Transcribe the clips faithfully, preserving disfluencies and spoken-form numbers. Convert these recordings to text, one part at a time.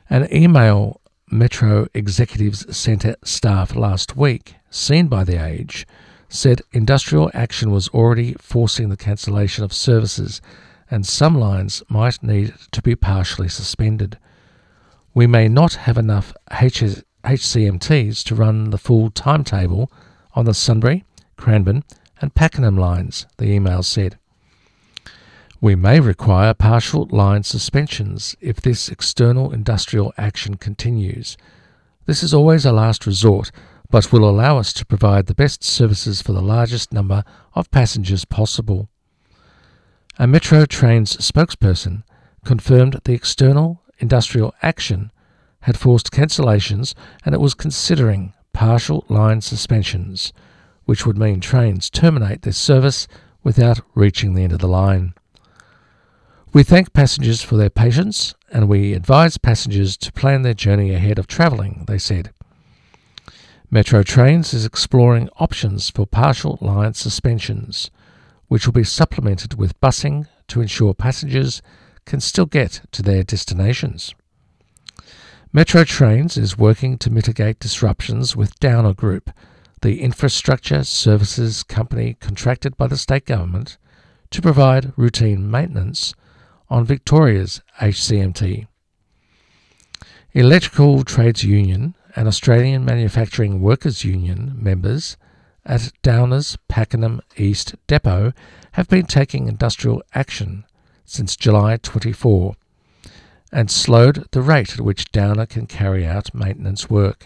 An email Metro executives sent at staff last week, seen by The Age, said industrial action was already forcing the cancellation of services and some lines might need to be partially suspended. We may not have enough H C M Ts to run the full timetable on the Sunbury, Cranbourne and Pakenham lines, the email said. We may require partial line suspensions if this external industrial action continues. This is always a last resort, but will allow us to provide the best services for the largest number of passengers possible. A Metro Trains spokesperson confirmed the external industrial action had forced cancellations and it was considering partial line suspensions, which would mean trains terminate their service without reaching the end of the line. We thank passengers for their patience and we advise passengers to plan their journey ahead of travelling, they said. Metro Trains is exploring options for partial line suspensions, which will be supplemented with busing to ensure passengers can still get to their destinations. Metro Trains is working to mitigate disruptions with Downer Group, the infrastructure services company contracted by the state government to provide routine maintenance on Victoria's H C M T. Electrical Trades Union and Australian Manufacturing Workers Union members at Downer's Pakenham East Depot have been taking industrial action since July twenty-fourth and slowed the rate at which Downer can carry out maintenance work.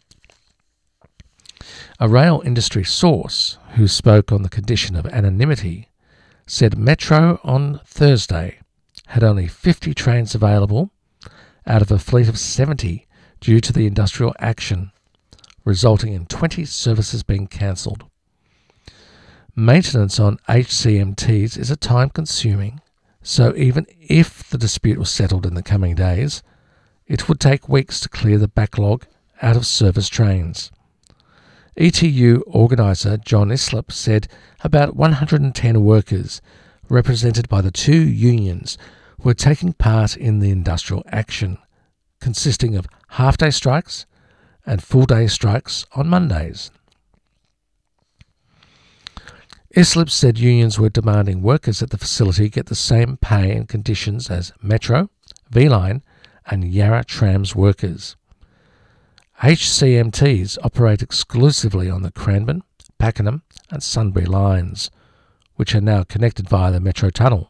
A rail industry source who spoke on the condition of anonymity said Metro on Thursday had only fifty trains available out of a fleet of seventy due to the industrial action, resulting in twenty services being cancelled. Maintenance on H C M Ts is a time-consuming, so even if the dispute was settled in the coming days, it would take weeks to clear the backlog out of service trains. E T U organiser John Islip said about one hundred ten workers, represented by the two unions, were taking part in the industrial action, consisting of half-day strikes and full-day strikes on Mondays. Islip said unions were demanding workers at the facility get the same pay and conditions as Metro, V-Line and Yarra Trams workers. H C M Ts operate exclusively on the Cranbourne, Pakenham and Sunbury lines, which are now connected via the Metro Tunnel.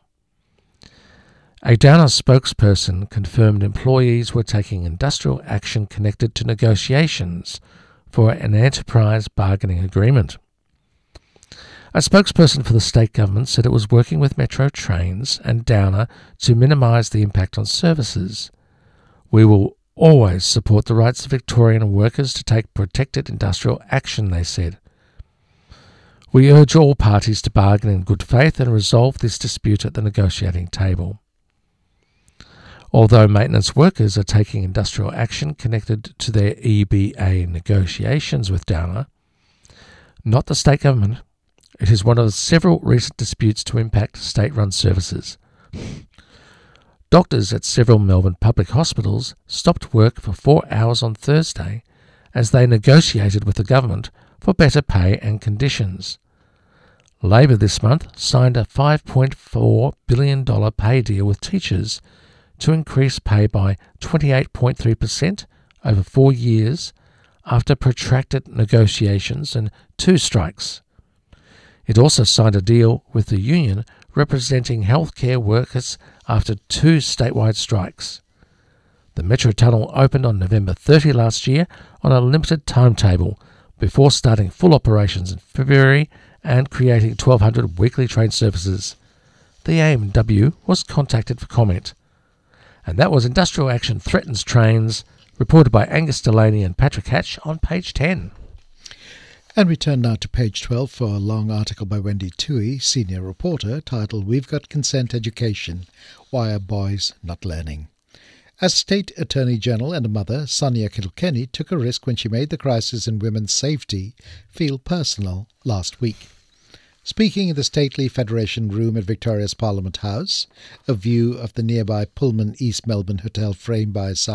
A Downer spokesperson confirmed employees were taking industrial action connected to negotiations for an enterprise bargaining agreement. A spokesperson for the state government said it was working with Metro Trains and Downer to minimise the impact on services. We will always support the rights of Victorian workers to take protected industrial action, they said. We urge all parties to bargain in good faith and resolve this dispute at the negotiating table. Although maintenance workers are taking industrial action connected to their E B A negotiations with Downer, not the state government, it is one of several recent disputes to impact state-run services. Doctors at several Melbourne public hospitals stopped work for four hours on Thursday as they negotiated with the government for better pay and conditions. Labor this month signed a five point four billion dollars pay deal with teachers to increase pay by twenty-eight point three percent over four years after protracted negotiations and two strikes. It also signed a deal with the union representing healthcare workers after two statewide strikes. The Metro Tunnel opened on November thirtieth last year on a limited timetable before starting full operations in February and creating twelve hundred weekly train services. The A M W was contacted for comment. And that was Industrial Action Threatens Trains, reported by Angus Delaney and Patrick Hatch on page ten. And we turn now to page twelve for a long article by Wendy Toohey, senior reporter, titled We've Got Consent Education, Why Are Boys Not Learning? As State Attorney General and a mother, Sonia Kilkenny took a risk when she made the crisis in women's safety feel personal last week. Speaking in the stately Federation Room at Victoria's Parliament House, a view of the nearby Pullman East Melbourne Hotel framed by a